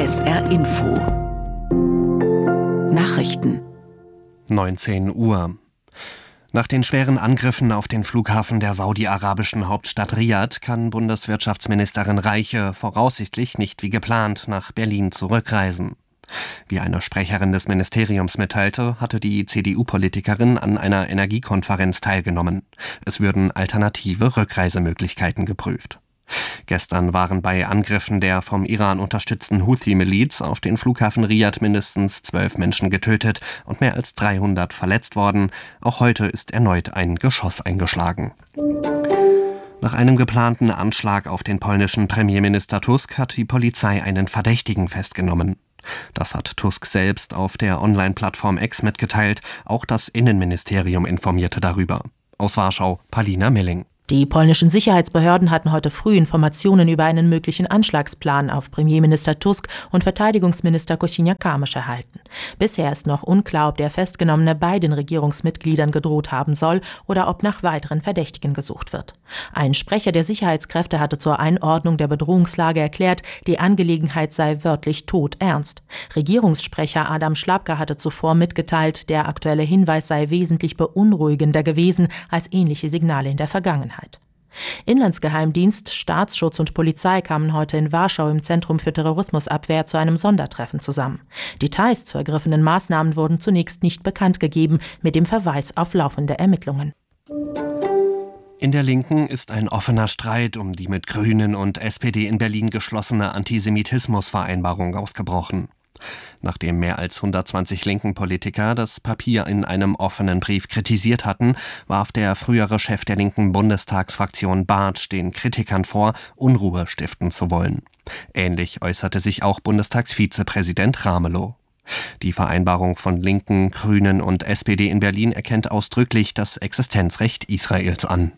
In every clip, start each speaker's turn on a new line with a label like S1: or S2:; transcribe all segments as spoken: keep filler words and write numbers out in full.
S1: S R Info Nachrichten
S2: neunzehn Uhr. Nach den schweren Angriffen auf den Flughafen der saudi-arabischen Hauptstadt Riad kann Bundeswirtschaftsministerin Reiche voraussichtlich nicht wie geplant nach Berlin zurückreisen. Wie eine Sprecherin des Ministeriums mitteilte, hatte die C D U-Politikerin an einer Energiekonferenz teilgenommen. Es würden alternative Rückreisemöglichkeiten geprüft. Gestern waren bei Angriffen der vom Iran unterstützten Houthi-Miliz auf den Flughafen Riad mindestens zwölf Menschen getötet und mehr als dreihundert verletzt worden. Auch heute ist erneut ein Geschoss eingeschlagen. Nach einem geplanten Anschlag auf den polnischen Premierminister Tusk hat die Polizei einen Verdächtigen festgenommen. Das hat Tusk selbst auf der Online-Plattform X mitgeteilt. Auch das Innenministerium informierte darüber. Aus Warschau, Palina Milling.
S3: Die polnischen Sicherheitsbehörden hatten heute früh Informationen über einen möglichen Anschlagsplan auf Premierminister Tusk und Verteidigungsminister Kosiniak-Kamysz erhalten. Bisher ist noch unklar, ob der Festgenommene beiden Regierungsmitgliedern gedroht haben soll oder ob nach weiteren Verdächtigen gesucht wird. Ein Sprecher der Sicherheitskräfte hatte zur Einordnung der Bedrohungslage erklärt, die Angelegenheit sei wörtlich todernst. Regierungssprecher Adam Szłapka hatte zuvor mitgeteilt, der aktuelle Hinweis sei wesentlich beunruhigender gewesen als ähnliche Signale in der Vergangenheit. Inlandsgeheimdienst, Staatsschutz und Polizei kamen heute in Warschau im Zentrum für Terrorismusabwehr zu einem Sondertreffen zusammen. Details zu ergriffenen Maßnahmen wurden zunächst nicht bekannt gegeben, mit dem Verweis auf laufende Ermittlungen.
S2: In der Linken ist ein offener Streit um die mit Grünen und S P D in Berlin geschlossene Antisemitismusvereinbarung ausgebrochen. Nachdem mehr als hundertzwanzig linken Politiker das Papier in einem offenen Brief kritisiert hatten, warf der frühere Chef der linken Bundestagsfraktion Bartsch den Kritikern vor, Unruhe stiften zu wollen. Ähnlich äußerte sich auch Bundestagsvizepräsident Ramelow. Die Vereinbarung von Linken, Grünen und S P D in Berlin erkennt ausdrücklich das Existenzrecht Israels an.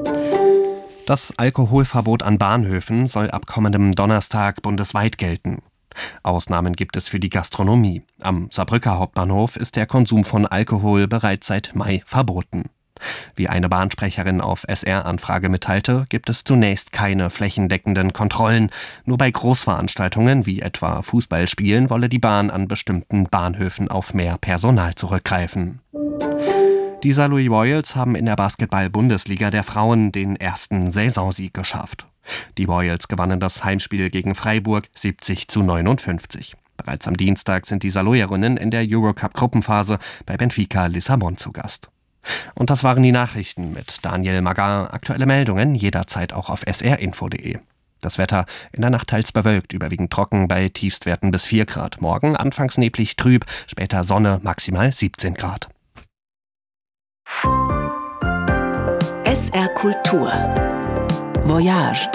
S2: Das Alkoholverbot an Bahnhöfen soll ab kommendem Donnerstag bundesweit gelten. Ausnahmen gibt es für die Gastronomie. Am Saarbrücker Hauptbahnhof ist der Konsum von Alkohol bereits seit Mai verboten. Wie eine Bahnsprecherin auf S R-Anfrage mitteilte, gibt es zunächst keine flächendeckenden Kontrollen. Nur bei Großveranstaltungen wie etwa Fußballspielen wolle die Bahn an bestimmten Bahnhöfen auf mehr Personal zurückgreifen. Die Saarlouis Royals haben in der Basketball-Bundesliga der Frauen den ersten Saisonsieg geschafft. Die Royals gewannen das Heimspiel gegen Freiburg siebzig zu neunundfünfzig. Bereits am Dienstag sind die Saarlouierinnen in der Eurocup-Gruppenphase bei Benfica Lissabon zu Gast. Und das waren die Nachrichten mit Daniel Magar. Aktuelle Meldungen jederzeit auch auf s r info punkt d e. Das Wetter in der Nacht teils bewölkt, überwiegend trocken bei Tiefstwerten bis vier Grad. Morgen anfangs neblig trüb, später Sonne, maximal siebzehn Grad.
S1: S R Kultur Voyage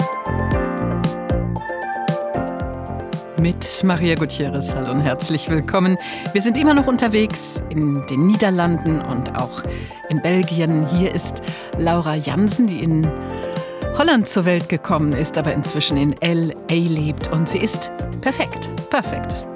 S4: mit Maria Gutierrez. Hallo und herzlich willkommen. Wir sind immer noch unterwegs in den Niederlanden und auch in Belgien. Hier ist Laura Jansen, die in Holland zur Welt gekommen ist, aber inzwischen in L A lebt. Und sie ist perfekt, perfekt.